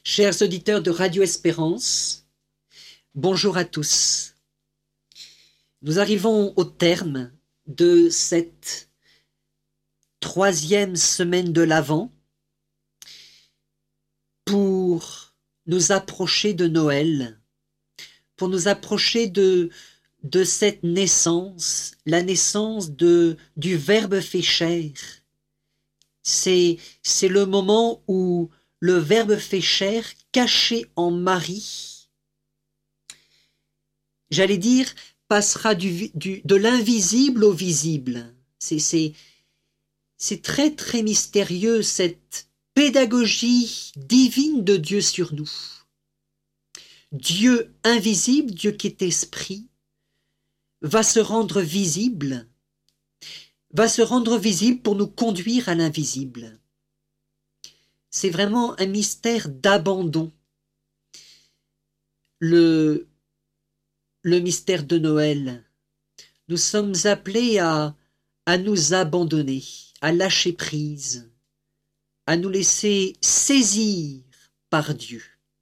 Chers auditeurs de Radio Espérance, bonjour à tous. Nous arrivons au terme de cette troisième semaine de l'Avent pour nous approcher de Noël, pour nous approcher de cette naissance, la naissance du Verbe fait chair. C'est le moment où le Verbe fait chair, caché en Marie, j'allais dire, passera de l'invisible au visible. C'est très très mystérieux, cette pédagogie divine de Dieu sur nous. Dieu invisible, Dieu qui est esprit, va se rendre visible pour nous conduire à l'invisible. C'est vraiment un mystère d'abandon. Le mystère de Noël. Nous sommes appelés à nous abandonner, à lâcher prise, à nous laisser saisir par Dieu.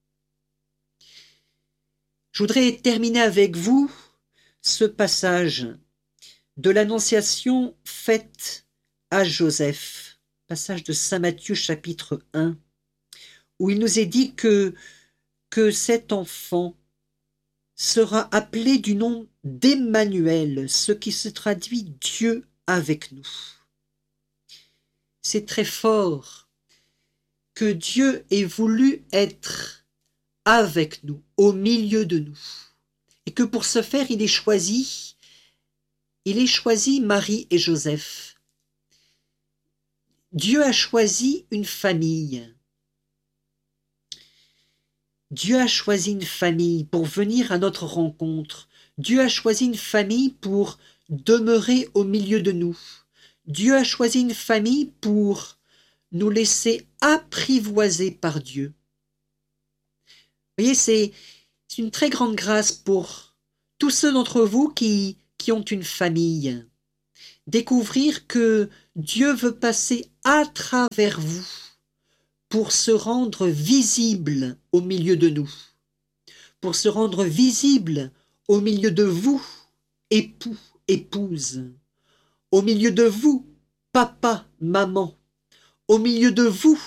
Je voudrais terminer avec vous ce passage de l'Annonciation faite à Joseph, passage de Saint Matthieu chapitre 1, où il nous est dit que cet enfant sera appelé du nom d'Emmanuel, ce qui se traduit Dieu avec nous. C'est très fort que Dieu ait voulu être avec nous, au milieu de nous, et que pour ce faire, il ait choisi Marie et Joseph. Dieu a choisi une famille. Dieu a choisi une famille pour venir à notre rencontre. Dieu a choisi une famille pour demeurer au milieu de nous. Dieu a choisi une famille pour nous laisser apprivoiser par Dieu. Vous voyez, c'est une très grande grâce pour tous ceux d'entre vous qui ont une famille. Découvrir que Dieu veut passer à travers vous pour se rendre visible au milieu de nous, pour se rendre visible au milieu de vous, époux, épouse, au milieu de vous, papa, maman, au milieu de vous,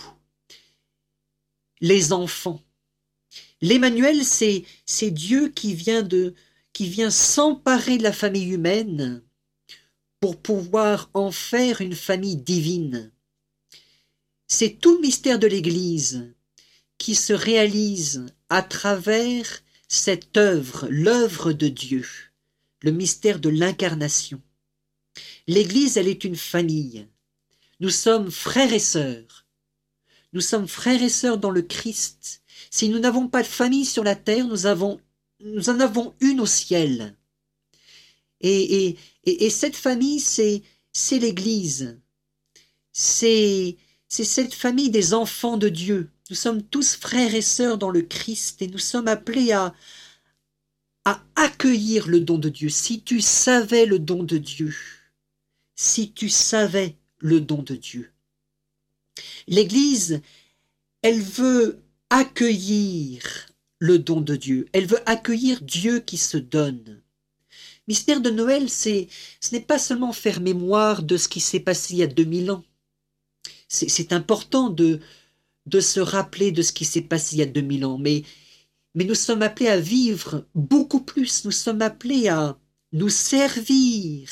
les enfants. L'Emmanuel, c'est Dieu qui vient s'emparer de la famille humaine pour pouvoir en faire une famille divine. C'est tout le mystère de l'Église qui se réalise à travers cette œuvre, l'œuvre de Dieu, le mystère de l'incarnation. L'Église, elle est une famille. Nous sommes frères et sœurs. Nous sommes frères et sœurs dans le Christ. Si nous n'avons pas de famille sur la terre, nous en avons une au ciel. Et cette famille, c'est l'Église. C'est cette famille des enfants de Dieu. Nous sommes tous frères et sœurs dans le Christ et nous sommes appelés à accueillir le don de Dieu. Si tu savais le don de Dieu, si tu savais le don de Dieu. L'Église, elle veut accueillir le don de Dieu. Elle veut accueillir Dieu qui se donne. Mystère de Noël, ce n'est pas seulement faire mémoire de ce qui s'est passé il y a 2000 ans. C'est important de se rappeler de ce qui s'est passé il y a 2000 ans, mais nous sommes appelés à vivre beaucoup plus. Nous sommes appelés à nous servir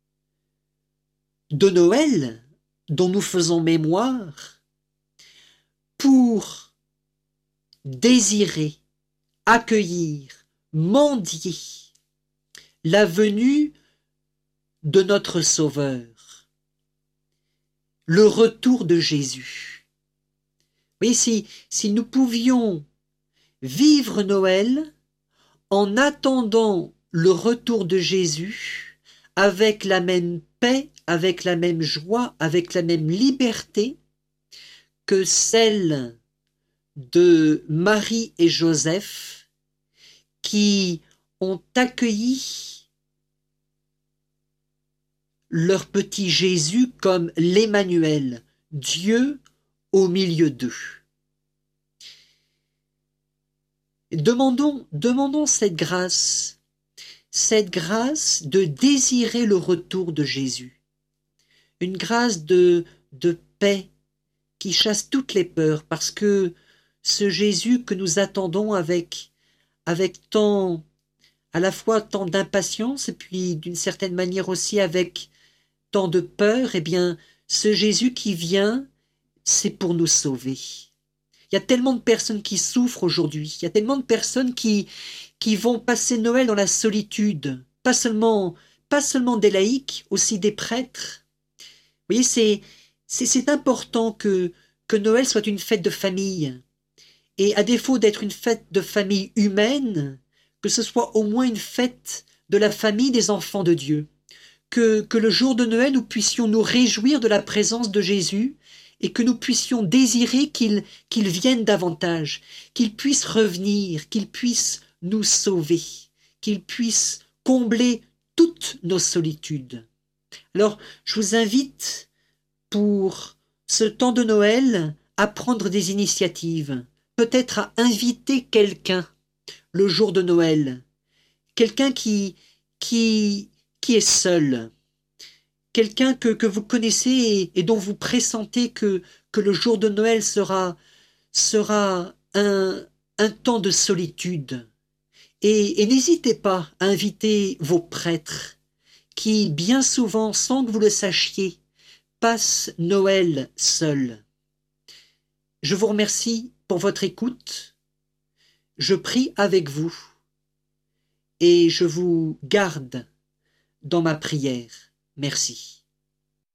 de Noël, dont nous faisons mémoire, pour désirer, accueillir, mendier la venue de notre Sauveur, le retour de Jésus. Oui, si nous pouvions vivre Noël en attendant le retour de Jésus avec la même paix, avec la même joie, avec la même liberté que celle de Marie et Joseph qui ont accueilli leur petit Jésus comme l'Emmanuel, Dieu au milieu d'eux. Demandons cette grâce de désirer le retour de Jésus, une grâce de paix qui chasse toutes les peurs, parce que ce Jésus que nous attendons avec tant, à la fois tant d'impatience et puis d'une certaine manière aussi avec tant de peur, eh bien, ce Jésus qui vient, c'est pour nous sauver. Il y a tellement de personnes qui souffrent aujourd'hui, il y a tellement de personnes qui vont passer Noël dans la solitude, pas seulement des laïcs, aussi des prêtres. Vous voyez, c'est important que Noël soit une fête de famille. Et à défaut d'être une fête de famille humaine, que ce soit au moins une fête de la famille des enfants de Dieu. Que le jour de Noël, nous puissions nous réjouir de la présence de Jésus et que nous puissions désirer qu'il vienne davantage, qu'il puisse revenir, qu'il puisse nous sauver, qu'il puisse combler toutes nos solitudes. Alors, je vous invite pour ce temps de Noël à prendre des initiatives, peut-être à inviter quelqu'un le jour de Noël, quelqu'un qui est seul, quelqu'un que vous connaissez et dont vous pressentez que le jour de Noël sera un temps de solitude. Et n'hésitez pas à inviter vos prêtres qui, bien souvent, sans que vous le sachiez, passent Noël seuls. Je vous remercie pour votre écoute. Je prie avec vous et je vous garde dans ma prière. Merci.